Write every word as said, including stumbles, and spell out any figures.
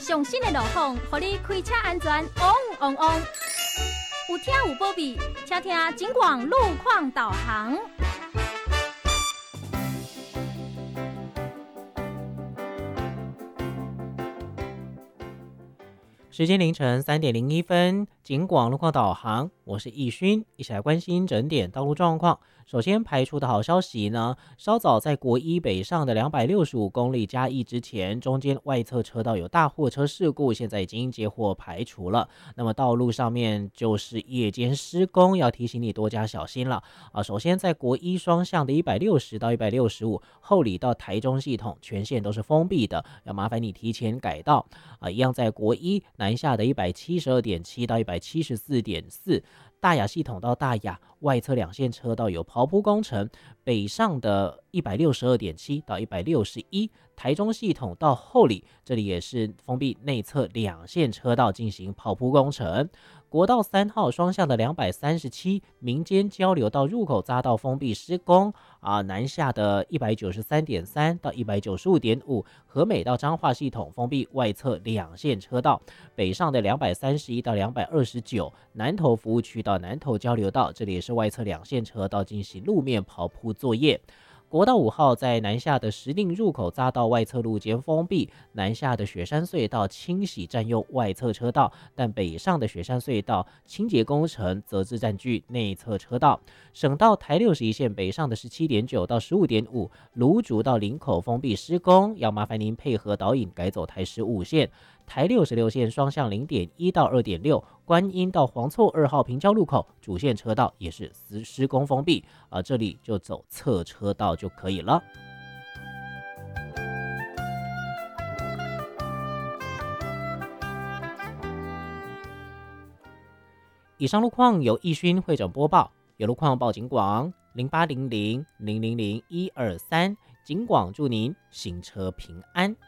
上新的路况，让你开车安全旺旺旺。有听有保庇，请听警广路况导航。 时间凌晨三点零一分，警广路况导航，我是易勋，一起来关心整点道路状况。首先排除的好消息呢，稍早在国一北上的两百六十五公里嘉义之前，中间外侧车道有大货车事故，现在已经接获排除了。那么道路上面就是夜间施工，要提醒你多加小心了啊。首先在国一双向的一百六十到一百六十五后里到台中系统全线都是封闭的，要麻烦你提前改道啊。一样在国一南下的一百七十二点七到一百七十四点四。大雅系统到大雅外侧两线车道有刨铺工程，北上的一百六十二点七到一百六十一，台中系统到后里这里也是封闭内侧两线车道进行刨铺工程。国道三号双向的两百三十七民间交流道入口匝道封闭施工啊，南下的一百九十三点三到一百九十五点五，和美到彰化系统封闭外侧两线车道，北上的两百三十一到两百二十九，南投服务区到南投交流道，这里也是外侧两线车道进行路面刨铺作业。国道五号在南下的石碇入口匝道外侧路肩封闭，南下的雪山隧道清洗占用外侧车道，但北上的雪山隧道清洁工程则是占据内侧车道。省道台六十一线北上的十七点九到十五点五，芦竹到林口封闭施工，要麻烦您配合导引改走台十五线。台六十六线双向零点一到二点六，观音到黄厝二号平交路口主线车道也是施工封闭啊，这里就走侧车道就可以了。以上路况由易勋会诊播报，有路况报警广零八零零零零零一二三，警广祝您行车平安。